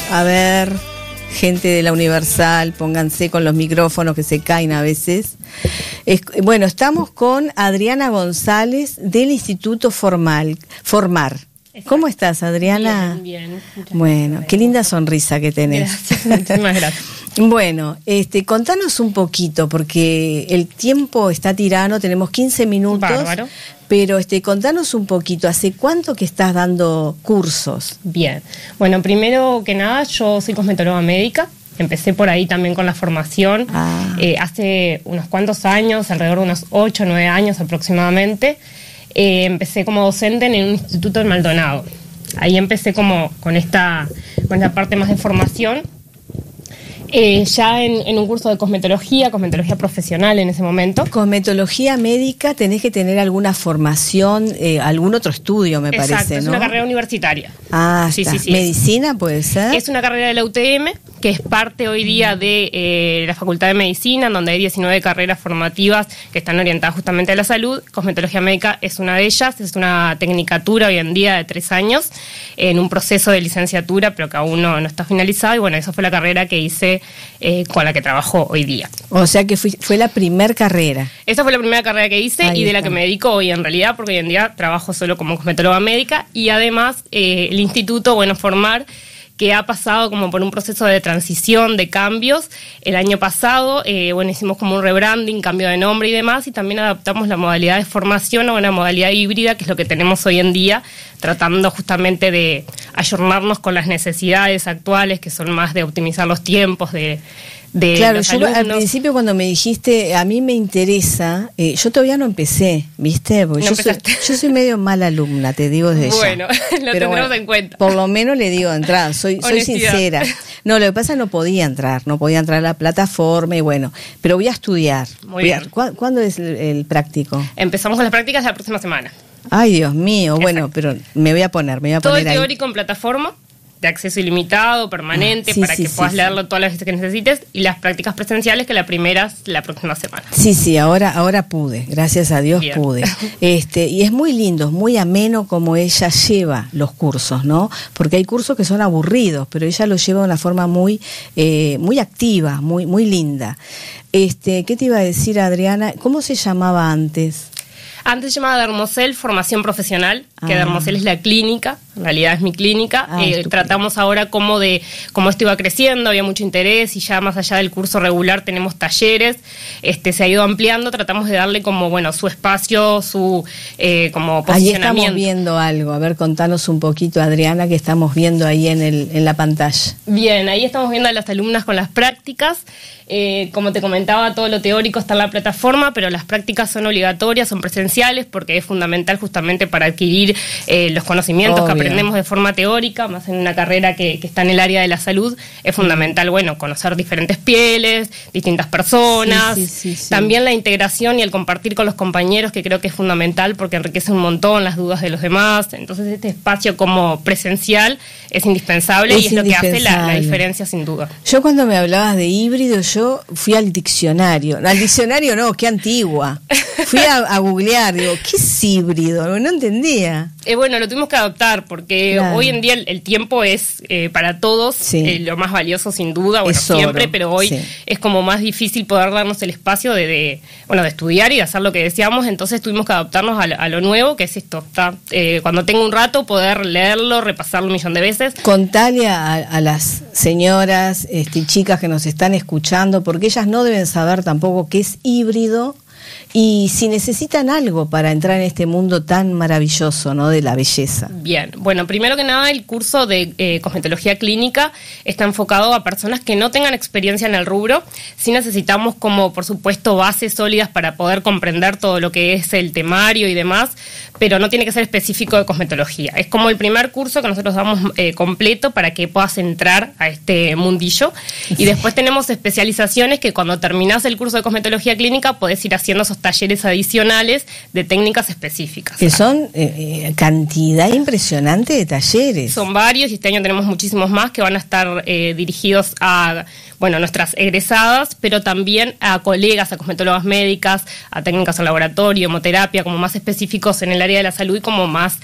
A ver, gente de la Universal, pónganse con los micrófonos que se caen a veces. Bueno, estamos con Adriana González del Instituto Formar. ¿Cómo estás, Adriana? Bien. Bueno, qué linda sonrisa que tenés. Gracias, muchísimas gracias. Bueno, contanos un poquito, porque el tiempo está tirano, tenemos 15 minutos. Bárbaro. Pero contanos un poquito, ¿hace cuánto que estás dando cursos? Bien. Bueno, primero que nada, yo soy cosmetóloga médica. Empecé por ahí también con la formación hace unos cuantos años, alrededor de unos 8 o 9 años aproximadamente. Empecé como docente en un instituto en Maldonado. Ahí empecé como con esta parte más de formación. Ya en un curso de cosmetología profesional en ese momento. Cosmetología médica, tenés que tener alguna formación, algún otro estudio, me Exacto, parece, ¿no? Es una carrera universitaria. Sí. ¿Medicina puede ser? Es una carrera de la UTM, que es parte hoy día de la Facultad de Medicina, donde hay 19 carreras formativas que están orientadas justamente a la salud. Cosmetología médica es una de ellas, es una tecnicatura hoy en día de 3 años, en un proceso de licenciatura, pero que aún no está finalizado, y bueno, esa fue la carrera que hice con la que trabajo hoy día. O sea que fue la primer carrera. Esa fue la primera carrera que hice y de la que me dedico hoy en realidad, porque hoy en día trabajo solo como cosmetóloga médica, y además el instituto, Formar, que ha pasado como por un proceso de transición, de cambios. El año pasado, hicimos como un rebranding, cambio de nombre y demás, y también adaptamos la modalidad de formación a una modalidad híbrida, que es lo que tenemos hoy en día, tratando justamente de ayornarnos con las necesidades actuales, que son más de optimizar los tiempos claro, los yo alumnos. Al principio cuando me dijiste, a mí me interesa, yo todavía no empecé, ¿viste? Porque yo soy medio mala alumna, te digo desde ya. Bueno, lo tendremos en cuenta. Por lo menos le digo de entrada, soy sincera. No, lo que pasa es que no podía entrar a la plataforma y bueno, pero voy a estudiar. Muy bien. ¿Cuándo es el práctico? Empezamos con las prácticas la próxima semana. Ay, Dios mío, bueno, pero me voy a poner Todo ahí. teórico en plataforma, de acceso ilimitado, permanente, para que puedas leerlo todas las veces que necesites, y las prácticas presenciales, que la primera es la próxima semana. Sí, ahora pude, gracias a Dios. Bien. Pude. Y es muy lindo, es muy ameno como ella lleva los cursos, ¿no? Porque hay cursos que son aburridos, pero ella los lleva de una forma muy activa, muy linda. ¿Qué te iba a decir, Adriana? ¿Cómo se llamaba antes? Antes se llamaba Dermocel Formación Profesional, que Dermocel es la clínica, en realidad es mi clínica. Tratamos ahora como esto iba creciendo, había mucho interés, y ya más allá del curso regular tenemos talleres, se ha ido ampliando, tratamos de darle como, su espacio, su como posicionamiento. Ahí estamos viendo algo, a ver, contanos un poquito, Adriana, que estamos viendo ahí en la pantalla. Bien, ahí estamos viendo a las alumnas con las prácticas. Como te comentaba, todo lo teórico está en la plataforma, pero las prácticas son obligatorias, son presenciales, porque es fundamental justamente para adquirir los conocimientos que aprendemos de forma teórica, más en una carrera que está en el área de la salud. Es fundamental, conocer diferentes pieles, distintas personas, sí. También la integración y el compartir con los compañeros, que creo que es fundamental, porque enriquece un montón las dudas de los demás. Entonces este espacio como presencial es indispensable, y es lo que hace la diferencia, sin duda. Yo, cuando me hablabas de híbrido, yo fui al diccionario no, qué antigua. Fui a googlear, digo, ¿qué es híbrido? No entendía. Lo tuvimos que adaptar, porque hoy en día el tiempo es para todos lo más valioso, sin duda, siempre, pero hoy es como más difícil poder darnos el espacio de estudiar y de hacer lo que deseamos. Entonces tuvimos que adaptarnos a lo nuevo, que es esto. Cuando tengo un rato, poder leerlo, repasarlo 1.000.000 de veces. Contale a las señoras, chicas que nos están escuchando, porque ellas no deben saber tampoco qué es híbrido, y si necesitan algo para entrar en este mundo tan maravilloso, ¿no?, de la belleza. Bien, primero que nada, el curso de cosmetología clínica está enfocado a personas que no tengan experiencia en el rubro. Sí necesitamos, como por supuesto, bases sólidas para poder comprender todo lo que es el temario y demás, pero no tiene que ser específico de cosmetología. Es como el primer curso que nosotros damos completo para que puedas entrar a este mundillo. Y después tenemos especializaciones que, cuando terminás el curso de cosmetología clínica, podés ir haciendo ofreciendo esos talleres adicionales de técnicas específicas. Que son cantidad impresionante de talleres. Son varios y este año tenemos muchísimos más que van a estar dirigidos a nuestras egresadas, pero también a colegas, a cosmetólogas médicas, a técnicas en laboratorio, hemoterapia, como más específicos en el área de la salud y como más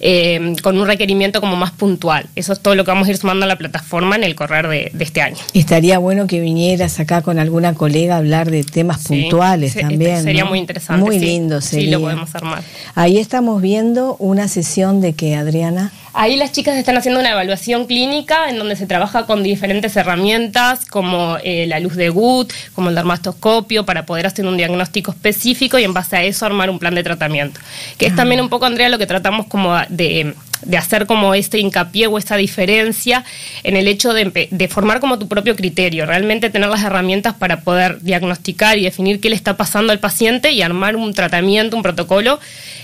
con un requerimiento como más puntual. Eso es todo lo que vamos a ir sumando a la plataforma en el correr de este año. Estaría bueno que vinieras acá con alguna colega a hablar de temas puntuales también. Sería, ¿no? muy interesante. Muy lindo sería. Sí, lo podemos armar. Ahí estamos viendo una sesión de ¿qué, Adriana? Ahí las chicas están haciendo una evaluación clínica en donde se trabaja con diferentes herramientas como la luz de Gut, como el dermatoscopio, para poder hacer un diagnóstico específico y en base a eso armar un plan de tratamiento. Que es también un poco, Andrea, lo que tratamos como de hacer como este hincapié o esta diferencia en el hecho de formar como tu propio criterio, realmente tener las herramientas para poder diagnosticar y definir qué le está pasando al paciente y armar un tratamiento, un protocolo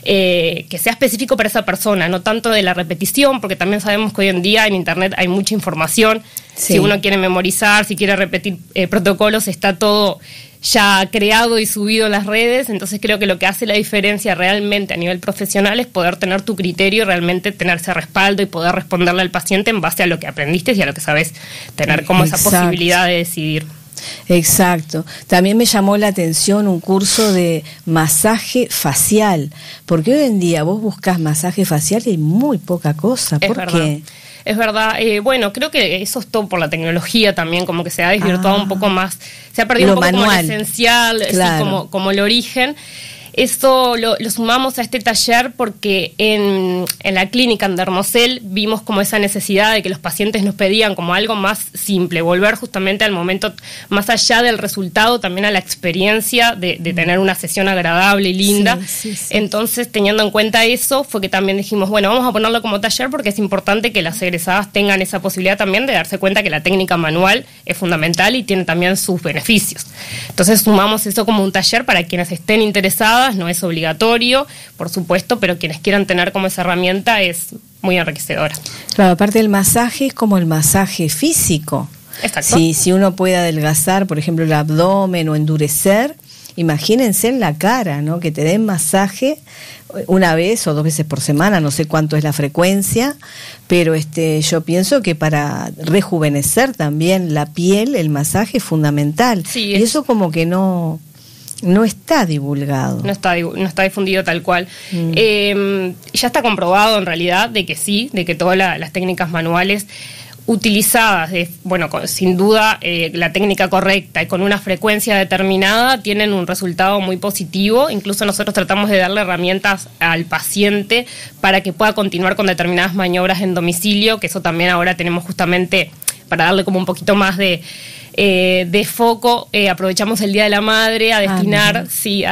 que sea específico para esa persona, no tanto de la repetición, porque también sabemos que hoy en día en internet hay mucha información. Sí. Si uno quiere memorizar, si quiere repetir protocolos, está todo ya creado y subido a las redes, entonces creo que lo que hace la diferencia realmente a nivel profesional es poder tener tu criterio y realmente tener ese respaldo y poder responderle al paciente en base a lo que aprendiste y a lo que sabes, tener como esa posibilidad de decidir. Exacto. También me llamó la atención un curso de masaje facial, porque hoy en día vos buscás masaje facial y hay muy poca cosa. ¿Por qué? Es verdad, creo que eso es todo por la tecnología también, como que se ha desvirtuado un poco más, se ha perdido un poco manual, como lo esencial, claro. Así como el origen. Esto lo sumamos a este taller porque en la clínica en Dermocel vimos como esa necesidad de que los pacientes nos pedían como algo más simple, volver justamente al momento, más allá del resultado, también a la experiencia de tener una sesión agradable y linda. Sí. Entonces, teniendo en cuenta eso, fue que también dijimos, vamos a ponerlo como taller porque es importante que las egresadas tengan esa posibilidad también de darse cuenta que la técnica manual es fundamental y tiene también sus beneficios. Entonces, sumamos eso como un taller para quienes estén interesadas. No es obligatorio, por supuesto, pero quienes quieran tener como esa herramienta es muy enriquecedora. Claro, aparte del masaje es como el masaje físico. Exacto. Si uno puede adelgazar, por ejemplo, el abdomen o endurecer, imagínense en la cara, ¿no? Que te den masaje una vez o 2 veces por semana, no sé cuánto es la frecuencia, pero yo pienso que para rejuvenecer también la piel, el masaje es fundamental. Sí, y eso como que no está divulgado. No está difundido tal cual. Ya está comprobado en realidad de que sí, de que todas las técnicas manuales utilizadas, sin duda la técnica correcta y con una frecuencia determinada tienen un resultado muy positivo. Incluso nosotros tratamos de darle herramientas al paciente para que pueda continuar con determinadas maniobras en domicilio, que eso también ahora tenemos justamente para darle como un poquito más de foco. Aprovechamos el Día de la Madre a destinar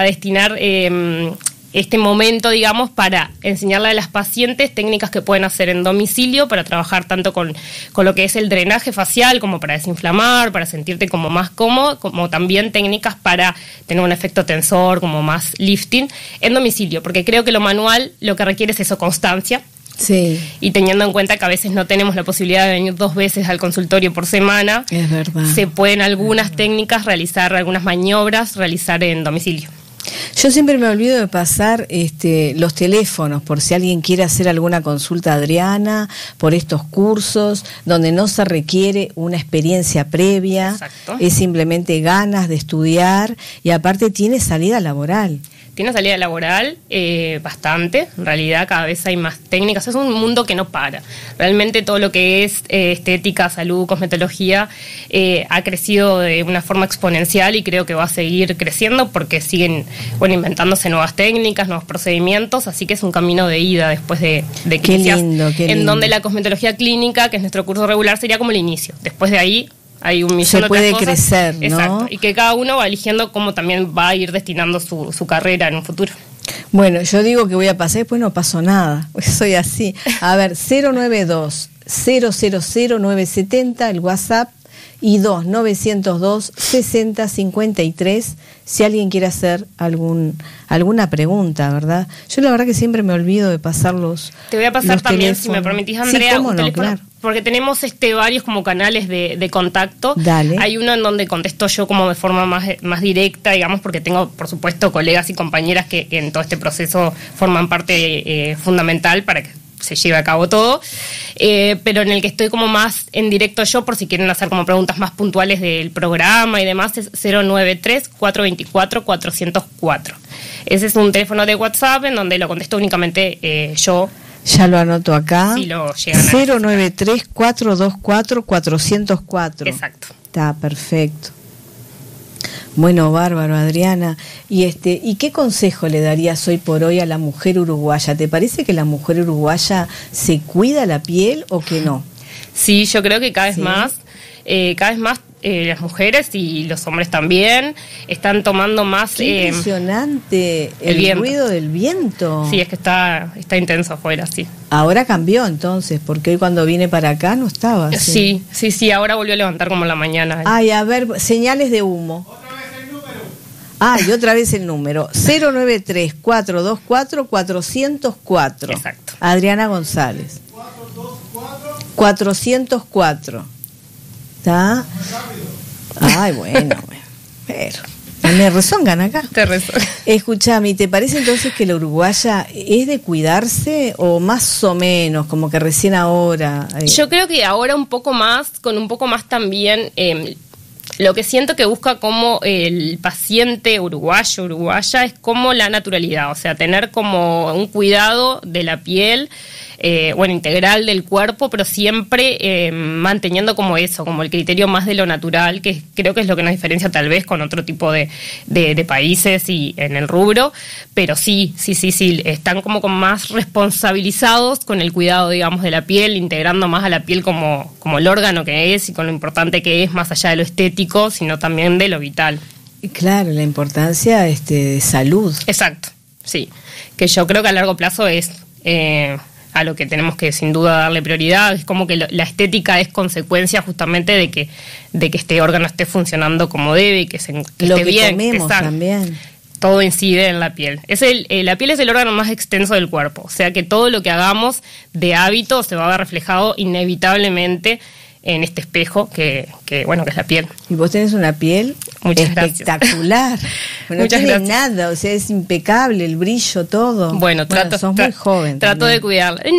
este momento, digamos, para enseñarle a las pacientes técnicas que pueden hacer en domicilio para trabajar tanto con lo que es el drenaje facial, como para desinflamar, para sentirte como más cómodo, como también técnicas para tener un efecto tensor, como más lifting en domicilio, porque creo que lo manual lo que requiere es eso, constancia. Sí. Y teniendo en cuenta que a veces no tenemos la posibilidad de venir 2 veces al consultorio por semana, es verdad. Se pueden algunas técnicas realizar, algunas maniobras realizar en domicilio. Yo siempre me olvido de pasar los teléfonos por si alguien quiere hacer alguna consulta a Adriana por estos cursos donde no se requiere una experiencia previa. Exacto. Es simplemente ganas de estudiar y aparte tiene salida laboral. Tiene salida laboral bastante, en realidad cada vez hay más técnicas, es un mundo que no para. Realmente todo lo que es estética, salud, cosmetología ha crecido de una forma exponencial y creo que va a seguir creciendo porque siguen inventándose nuevas técnicas, nuevos procedimientos, así que es un camino de ida después de que qué lindo, qué lindo. En donde la cosmetología clínica, que es nuestro curso regular, sería como el inicio. Después de ahí hay un millón de otras puede cosas. Crecer, ¿no? Exacto, y que cada uno va eligiendo cómo también va a ir destinando su carrera en un futuro. Bueno, yo digo que voy a pasar, después no paso nada, soy así. A ver, 092-000-970, el WhatsApp y 2-902-6053, si alguien quiere hacer alguna pregunta, ¿verdad? Yo la verdad que siempre me olvido de pasar Te voy a pasar también, si me permitís, Andrea, sí, cómo no, claro. Porque tenemos varios como canales de contacto. Dale. Hay uno en donde contesto yo como de forma más directa, digamos, porque tengo, por supuesto, colegas y compañeras que en todo este proceso forman parte fundamental para que se lleve a cabo todo, pero en el que estoy como más en directo yo, por si quieren hacer como preguntas más puntuales del programa y demás, es 093-424-404. Ese es un teléfono de WhatsApp en donde lo contesto únicamente yo. Ya lo anoto acá. Si lo llegan a 093-424-404. Exacto. Está perfecto. Bueno, bárbaro, Adriana. ¿Y qué consejo le darías hoy por hoy a la mujer uruguaya? ¿Te parece que la mujer uruguaya se cuida la piel o que no? Sí, yo creo que cada vez más las mujeres y los hombres también están tomando más... Qué impresionante el ruido del viento. Sí, es que está intenso afuera, sí. Ahora cambió entonces, porque hoy cuando vine para acá no estaba así. Sí, ahora volvió a levantar como en la mañana. Ay, a ver, señales de humo. Y otra vez el número. 093-424-404. Exacto. Adriana González. 404. ¿Está? Ay, bueno. Pero me rezongan acá. Te rezongan. Escuchame, ¿te parece entonces que la uruguaya es de cuidarse o más o menos, como que recién ahora? Yo creo que ahora con un poco más también... lo que siento que busca como el paciente uruguaya es como la naturalidad, o sea, tener como un cuidado de la piel, integral del cuerpo, pero siempre manteniendo como eso, como el criterio más de lo natural, que creo que es lo que nos diferencia tal vez con otro tipo de países y en el rubro, pero sí, están como más responsabilizados con el cuidado, digamos, de la piel, integrando más a la piel como el órgano que es y con lo importante que es, más allá de lo estético, sino también de lo vital. Claro, la importancia de salud. Exacto, sí, que yo creo que a largo plazo es... a lo que tenemos que sin duda darle prioridad. Es como que la estética es consecuencia justamente de que este órgano esté funcionando como debe y que esté bien. Comemos también. Todo incide en la piel. La piel es el órgano más extenso del cuerpo, o sea que todo lo que hagamos de hábito se va a ver reflejado inevitablemente en este espejo que es la piel. Y vos tenés una piel espectacular. No tiene nada, o sea, es impecable el brillo, todo. Sos muy joven. Trato de cuidarla. Sí,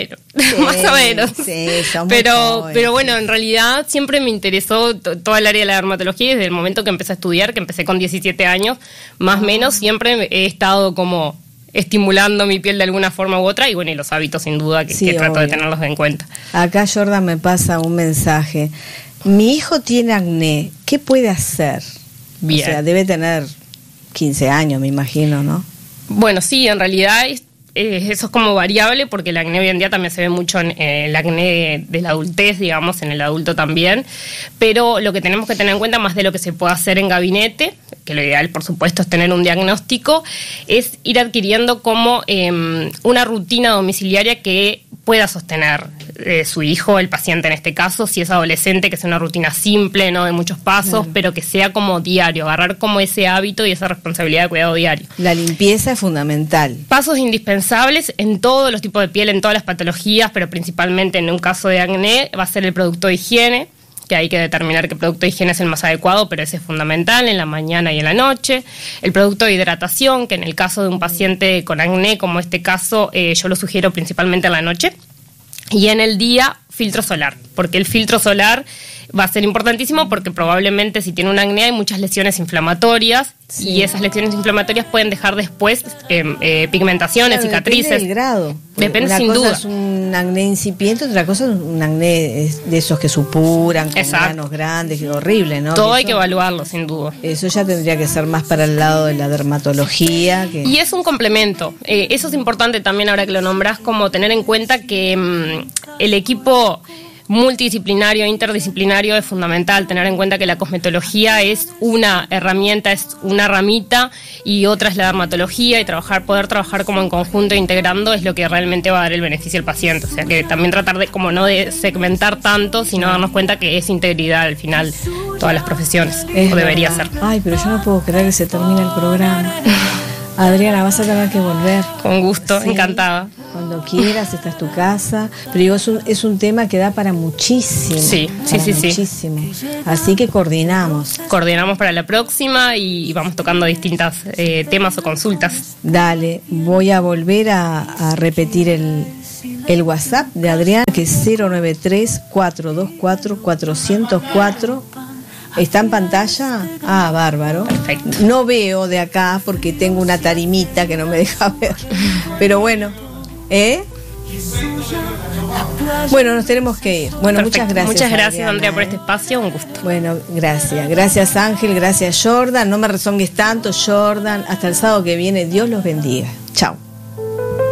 más o menos. Sí, pero bueno, en realidad siempre me interesó toda el área de la dermatología desde el momento que empecé a estudiar, que empecé con 17 años, más o menos, siempre he estado como estimulando mi piel de alguna forma u otra y los hábitos sin duda que trato de tenerlos en cuenta. Acá Jordan me pasa un mensaje. Mi hijo tiene acné, ¿qué puede hacer? Bien. O sea, debe tener 15 años, me imagino, ¿no? Bueno, sí, en realidad eso es como variable porque el acné hoy en día también se ve mucho en el acné de la adultez, digamos, en el adulto también, pero lo que tenemos que tener en cuenta, más de lo que se puede hacer en gabinete, que lo ideal por supuesto es tener un diagnóstico, es ir adquiriendo como una rutina domiciliaria que pueda sostener su hijo, el paciente en este caso, si es adolescente, que sea una rutina simple, no de muchos pasos, pero que sea como diario, agarrar como ese hábito y esa responsabilidad de cuidado diario. La limpieza es fundamental. Pasos indispensables en todos los tipos de piel, en todas las patologías, pero principalmente en un caso de acné va a ser el producto de higiene, que hay que determinar qué producto de higiene es el más adecuado, pero ese es fundamental en la mañana y en la noche. El producto de hidratación, que en el caso de un paciente con acné, como este caso, yo lo sugiero principalmente en la noche. Y en el día, filtro solar, porque el filtro solar va a ser importantísimo porque probablemente si tiene un acné hay muchas lesiones inflamatorias y esas lesiones inflamatorias pueden dejar después pigmentaciones, cicatrices. Depende del grado. Depende sin duda. Una cosa es un acné incipiente, otra cosa es un acné de esos que supuran, con granos grandes, que horrible, ¿no? Todo hay que evaluarlo, sin duda. Eso ya tendría que ser más para el lado de la dermatología. Y es un complemento. Eso es importante también ahora que lo nombrás, como tener en cuenta que el equipo multidisciplinario, interdisciplinario, es fundamental tener en cuenta que la cosmetología es una herramienta, es una ramita, y otra es la dermatología, y poder trabajar como en conjunto, integrando, es lo que realmente va a dar el beneficio al paciente. O sea que también tratar de, como no de segmentar tanto, sino darnos cuenta que es integridad al final todas las profesiones, o debería ser. Ay, pero yo no puedo creer que se termine el programa. Adriana, vas a tener que volver. Con gusto, sí, encantada. Cuando quieras, esta es tu casa. Pero digo, es un tema que da para muchísimo. Sí. Muchísimo. Así que coordinamos. Coordinamos para la próxima y vamos tocando distintos temas o consultas. Dale, voy a volver a repetir el WhatsApp de Adriana, que es 093-424-404. ¿Está en pantalla? Ah, bárbaro. Perfecto. No veo de acá porque tengo una tarimita que no me deja ver. Pero bueno, Bueno, nos tenemos que ir. Bueno, perfecto. Muchas gracias. Muchas gracias, Andrea, por este espacio. Un gusto. Bueno, gracias. Gracias, Ángel. Gracias, Jordan. No me rezongues tanto, Jordan. Hasta el sábado que viene. Dios los bendiga. Chao.